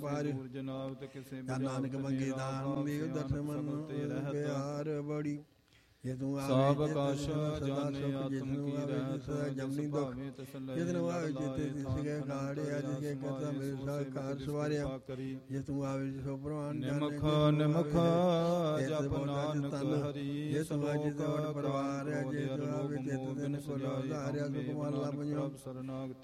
ਪਾਰ ਨਾਨਕ ਮੰਗੇ ਦਾਨ ਦੇਵ ਦਰਸ਼ਨ ਮਨ ਪਿਆਰ ਬੜੀ ਸਭ ਕਛ ਜਾਣੇ ਆਤਮ ਕੀ ਰਹਿਤ ਜਮਨੀ ਦੁਖ ਜਿਤਨ ਆਵੇ ਜਿਤੇ ਤਿਸਕੇ ਕਾੜਿਆ ਜਿਸਕੇ ਕਰਤਾ ਮੇਰੇ ਸਾਕਾਰ ਸਵਾਰਿਆ ਜੇ ਤੂੰ ਆਵੇ ਸੋ ਪ੍ਰਵਾਨ ਨਿਮਖ ਨਿਮਖ ਜਪ ਨਾਨਕ ਹਰੀ ਸਲੋਕ ਪਰਿਵਾਰ ਜੇ ਤੂੰ ਆਵੇ ਤਿਤ ਦਿਨ ਕੋ ਲਾਰਿਆ ਸੁਖ ਮਹਲਾ ਪੰਜਵਾਂ